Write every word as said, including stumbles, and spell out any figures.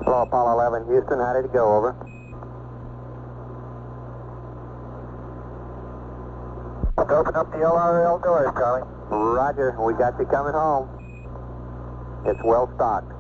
Hello, Apollo eleven, Houston, how did it go, over? Open up the L R L doors, Charlie. Roger, we got you coming home. It's well stocked.